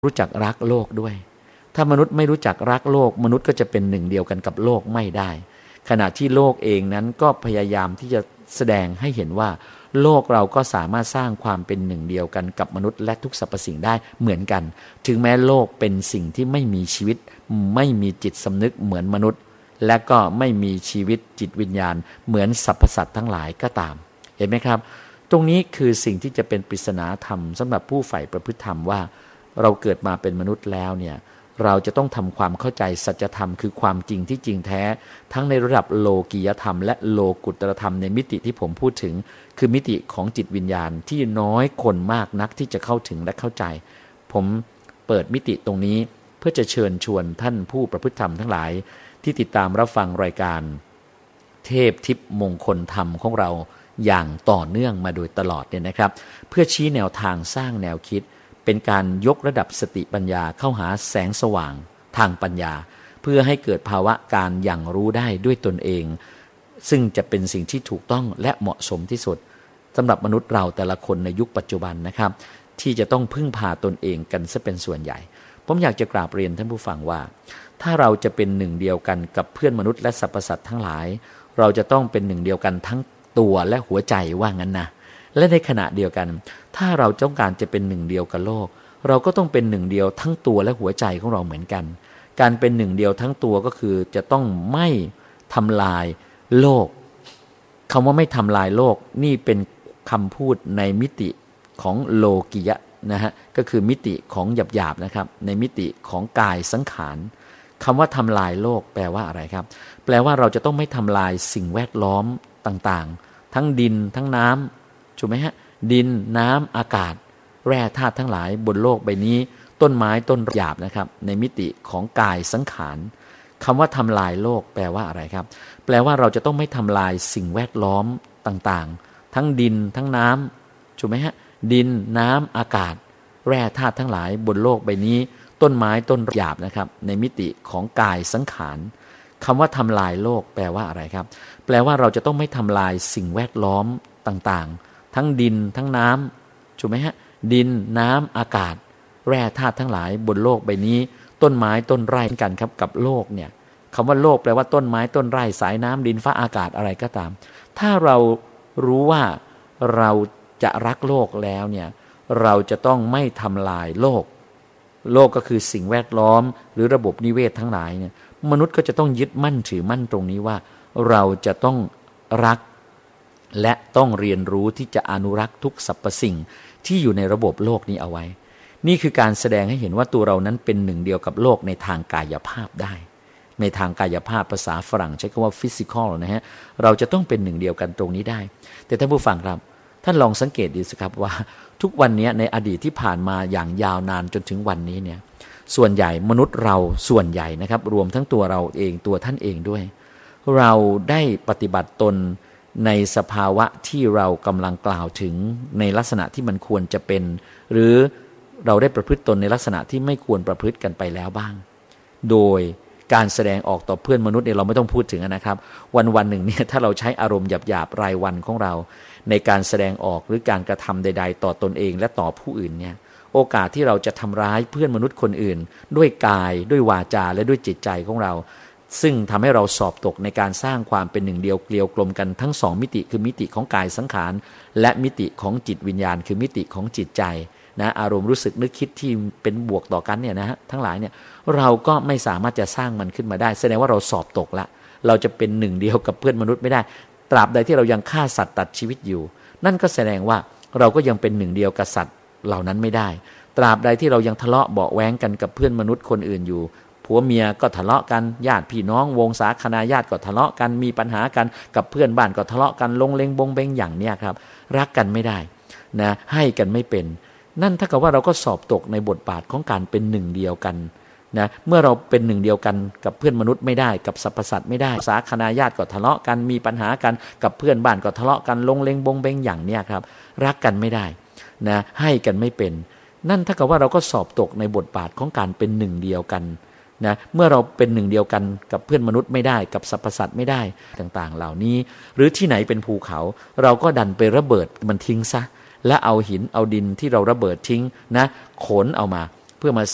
รู้จักรักโลกด้วยถ้ามนุษย์ไม่รู้จักรักโลกมนุษย์ก็จะเป็นหนึ่งเดียวกันกับโลกไม่ได้ขณะที่โลกเองนั้นก็พยายามที่จะแสดงให้เห็นว่าโลกเราก็สามารถสร้างความเป็นหนึ่งเดียวกันกับมนุษย์และทุกสรรพสิ่งได้เหมือนกันถึงแม้โลกเป็นสิ่งที่ไม่มีชีวิตไม่มีจิตสำนึกเหมือนมนุษย์และก็ไม่มีชีวิตจิตวิญญาณเหมือนสรรพสัตว์ทั้งหลายก็ตามเห็นไหมครับตรงนี้คือสิ่งที่จะเป็นปริศนาธรรมสำหรับผู้ใฝ่ประพฤติธรรมว่าเราเกิดมาเป็นมนุษย์แล้วเนี่ยเราจะต้องทำความเข้าใจสัจธรรมคือความจริงที่จริงแท้ทั้งในระดับโลกียธรรมและโลกุตตรธรรมในมิติที่ผมพูดถึงคือมิติของจิตวิญญาณที่น้อยคนมากนักที่จะเข้าถึงและเข้าใจผมเปิดมิติตรงนี้เพื่อจะเชิญชวนท่านผู้ประพฤติธรรมทั้งหลายที่ติดตามรับฟังรายการเทพทิพย์มงคลธรรมของเราอย่างต่อเนื่องมาโดยตลอดเนี่ยนะครับเพื่อชี้แนวทางสร้างแนวคิดเป็นการยกระดับสติปัญญาเข้าหาแสงสว่างทางปัญญาเพื่อให้เกิดภาวะการอย่างรู้ได้ด้วยตนเองซึ่งจะเป็นสิ่งที่ถูกต้องและเหมาะสมที่สุดสำหรับมนุษย์เราแต่ละคนในยุคปัจจุบันนะครับที่จะต้องพึ่งพาตนเองกันซะเป็นส่วนใหญ่ผมอยากจะกราบเรียนท่านผู้ฟังว่าถ้าเราจะเป็นหนึ่งเดียวกันกับเพื่อนมนุษย์และสรรพสัตว์ทั้งหลายเราจะต้องเป็นหนึ่งเดียวกันทั้งตัวและหัวใจว่างั้นนะและในขณะเดียวกันถ้าเราต้องการจะเป็นหนึ่งเดียวกับโลกเราก็ต้องเป็นหนึ่งเดียวทั้งตัวและหัวใจของเราเหมือนกันการเป็นหนึ่งเดียวทั้งตัวก็คือจะต้องไม่ทำลายโลกคำว่าไม่ทำลายโลกนี่เป็นคำพูดในมิติของโลกิยะนะฮะก็คือมิติของหยาบๆนะครับในมิติของกายสังขารคำว่าทำลายโลกแปลว่าอะไรครับแปลว่าเราจะต้องไม่ทำลายสิ่งแวดล้อมต่างๆทั้งดินทั้งน้ำถูกไหมฮะดินน้ำอากาศแร่ธาตุทั้งหลายบนโลกใบนี้ต้นไม้ต้นหยาบนะครับในมิติของกายสังขารคำว่าทำลายโลกแปลว่าอะไรครับแปลว่าเราจะต้องไม่ทำลายสิ่งแวดล้อมต่างๆทั้งดินทั้งน้ำถูกไหมฮะดินน้ำอากาศแร่ธาตุทั้งหลายบนโลกใบนี้ต้นไม้ต้นหยาบนะครับในมิติของกายสังขารคำว่าทำลายโลกแปลว่าอะไรครับแปลว่าเราจะต้องไม่ทำลายสิ่งแวดล้อมต่างๆทั้งดินทั้งน้ำถูกไหมฮะดินน้ำอากาศแร่ธาตุทั้งหลายบนโลกใบนี้ต้นไม้ต้นไร่กันครับกับโลกเนี่ยคำว่าโลกแปลว่าต้นไม้ต้นไร่สายน้ำดินฟ้าอากาศอะไรก็ตามถ้าเรารู้ว่าเราจะรักโลกแล้วเนี่ยเราจะต้องไม่ทำลายโลกโลกก็คือสิ่งแวดล้อมหรือระบบนิเวศทั้งหลายเนี่ยมนุษย์ก็จะต้องยึดมั่นถือมั่นตรงนี้ว่าเราจะต้องรักและต้องเรียนรู้ที่จะอนุรักษ์ทุกสรรพสิ่งที่อยู่ในระบบโลกนี้เอาไว้นี่คือการแสดงให้เห็นว่าตัวเรานั้นเป็นหนึ่งเดียวกับโลกในทางกายภาพได้ในทางกายภาพภาษาฝรั่งใช้คำว่า physical นะฮะเราจะต้องเป็นหนึ่งเดียวกันตรงนี้ได้แต่ท่านผู้ฟังครับท่านลองสังเกตดูสิครับว่าทุกวันนี้ในอดีตที่ผ่านมาอย่างยาวนานจนถึงวันนี้เนี่ยส่วนใหญ่มนุษย์เราส่วนใหญ่นะครับรวมทั้งตัวเราเองตัวท่านเองด้วยเราได้ปฏิบัติตนในสภาวะที่เรากำลังกล่าวถึงในลักษณะที่มันควรจะเป็นหรือเราได้ประพฤติตนในลักษณะที่ไม่ควรประพฤติกันไปแล้วบ้างโดยการแสดงออกต่อเพื่อนมนุษย์เนี่ยเราไม่ต้องพูดถึงนะครับวันๆหนึ่งเนี่ยถ้าเราใช้อารมณ์หยาบๆรายวันของเราในการแสดงออกหรือการกระทำใดๆต่อตนเองและต่อผู้อื่นเนี่ยโอกาสที่เราจะทำร้ายเพื่อนมนุษย์คนอื่นด้วยกายด้วยวาจาและด้วยจิตใจของเราซึ่งทำให้เราสอบตกในการสร้างความเป็นหนึ่งเดียวเกลียวกลมกันทั้งสองมิติคือมิติของกายสังขารและมิติของจิตวิญญาณคือมิติของจิตใจนะอารมณ์รู้สึกนึกคิดที่เป็นบวกต่อกันเนี่ยนะฮะทั้งหลายเนี่ยเราก็ไม่สามารถจะสร้างมันขึ้นมาได้แสดงว่าเราสอบตกละเราจะเป็นหนึ่งเดียวกับเพื่อนมนุษย์ไม่ได้ตราบใดที่เรายังฆ่าสัตว์ตัดชีวิตอยู่นั่นก็แสดงว่าเราก็ยังเป็นหนึ่งเดียวกับสัตว์เหล่านั้นไม่ได้ตราบใดที่เรายังทะเลาะเบาะแว้งกันกับเพื่อนมนุษย์คนอื่นอยู่ผัวเมียก็ทะเลาะกันญาติพี่น้องวงศาคณาญาติก็ทะเลาะกันมีปัญหากันกับเพื่อนบ้านก็ทะเลาะกันลงเลงบงเบงอย่างเนี้ยครับรักกันไม่ได้นะให้กันไม่เป็นนั่นถ้ากับว่าเราก็สอบตกในบทบาทของการเป็นหนึ่งเดียวกันนะเมื่อเราเป็นหนึ่งเดียวกันกับเพื่อนมนุษย์ไม่ได้กับสรรพสัตว์ไม่ได้สาคณาญาติก็ทะเลาะกันมีปัญหากันกับเพื่อนบ้านก็ทะเลาะกันลงเลงบงเบงอย่างเนี้ยครับรักกันไม่ได้นะให้กันไม่เป็นนั่นถ้ากับว่าเราก็สอบตกในบทบาทของการเป็นหนึ่งเดียวกันนะเมื่อเราเป็นหนึ่งเดียวกันกับเพื่อนมนุษย์ไม่ได้กับสรรพสัตว์ไม่ได้ต่างๆเหล่านี้หรือที่ไหนเป็นภูเขาเราก็ดันไประเบิดมันทิ้งซะและเอาหินเอาดินที่เราระเบิดทิ้งนะขนเอามาเพื่อมา